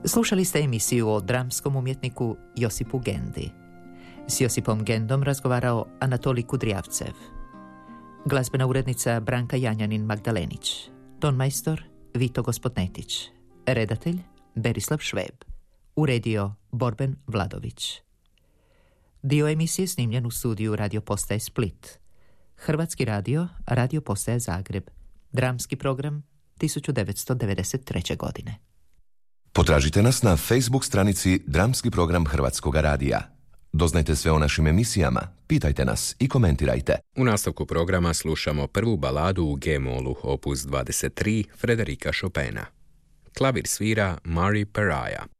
Slušali ste emisiju o dramskom umjetniku Josipu Gendi. S Josipom Gendom razgovarao Anatolij Kudrijavcev. Glazbena urednica Branka Janjanin Magdalenić. Tonmajstor Vito Gospodnetić. Redatelj Berislav Šveb. Uredio Borben Vladović. Dio emisije snimljen u studiju Radio Postaje Split. Hrvatski radio, Radio Postaje Zagreb. Dramski program 1993. godine. Potražite nas na Facebook stranici Dramski program Hrvatskoga radija. Doznajte sve o našim emisijama, pitajte nas i komentirajte. U nastavku programa slušamo prvu baladu u G-molu, opus 23, Frederika Chopina. Klavir svira Mari Peraja.